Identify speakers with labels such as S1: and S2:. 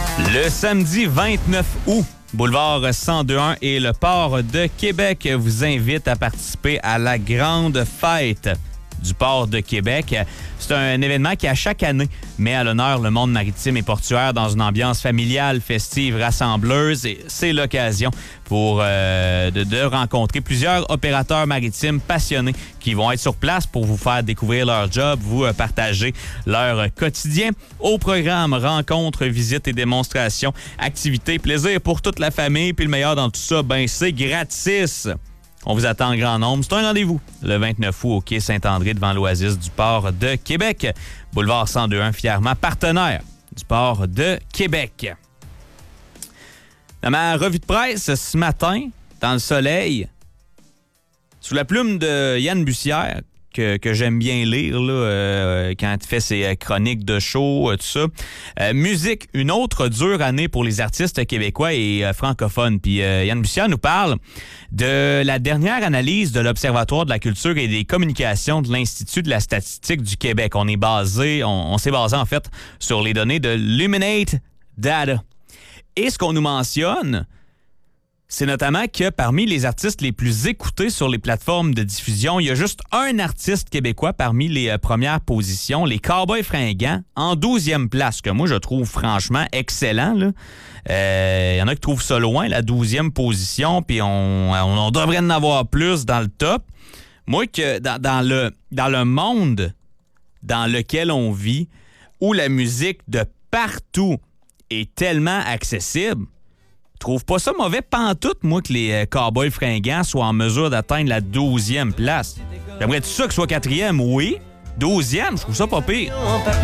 S1: Le samedi 29 août, boulevard 1021 et le port de Québec vous invitent à participer à la grande fête du port de Québec. C'est un événement qui, à chaque année, met à l'honneur le monde maritime et portuaire dans une ambiance familiale, festive, rassembleuse. Et c'est l'occasion pour de rencontrer plusieurs opérateurs maritimes passionnés qui vont être sur place pour vous faire découvrir leur job, vous partager leur quotidien. Au programme, rencontres, visites et démonstrations, activités, plaisir pour toute la famille. Puis le meilleur dans tout ça, ben c'est gratis. On vous attend en grand nombre. C'est un rendez-vous le 29 août au quai Saint-André devant l'Oasis du port de Québec. Boulevard 1021, fièrement partenaire du port de Québec. Dans ma revue de presse ce matin, dans le soleil, sous la plume de Yann Bussière, que j'aime bien lire là, quand il fait ses chroniques de show, tout ça. Musique, une autre dure année pour les artistes québécois et francophones. Puis Yann Bussière nous parle de la dernière analyse de l'Observatoire de la culture et des communications de l'Institut de la statistique du Québec. On s'est basé en fait sur les données de Luminate Data. Et ce qu'on nous mentionne, c'est notamment que parmi les artistes les plus écoutés sur les plateformes de diffusion, il y a juste un artiste québécois parmi les premières positions, les Cowboys Fringants, en 12e place, que moi je trouve franchement excellent. Il y en a qui trouvent ça loin, la 12e position, puis on devrait en avoir plus dans le top. Moi, que dans le monde dans lequel on vit, où la musique de partout est tellement accessible, je trouve pas ça mauvais pantoute, moi, que les Cowboys Fringants soient en mesure d'atteindre la 12e place. J'aimerais-tu ça qu'ils soient 4e? Oui. 12e, je trouve ça pas pire.